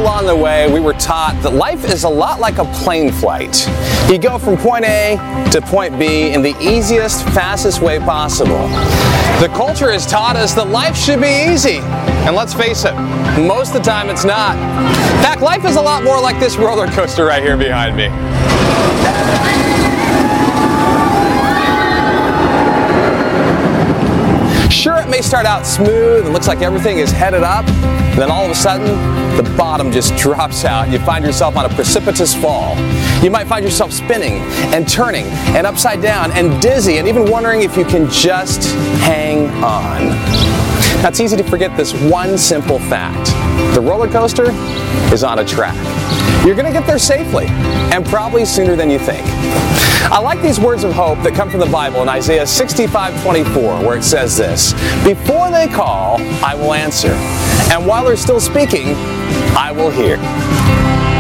along the way, we were taught that life is a lot like a plane flight. You go from point A to point B in the easiest, fastest way possible. The culture has taught us that life should be easy. And let's face it, most of the time it's not. In fact, life is a lot more like this roller coaster right here behind me. Sure, it may start out smooth and looks like everything is headed up, and then all of a sudden, the bottom just drops out and you find yourself on a precipitous fall. You might find yourself spinning and turning and upside down and dizzy and even wondering if you can just hang on. Now, it's easy to forget this one simple fact. The roller coaster is on a track. You're going to get there safely, and probably sooner than you think. I like these words of hope that come from the Bible in Isaiah 65:24, where it says this: "Before they call, I will answer, and while they're still speaking, I will hear."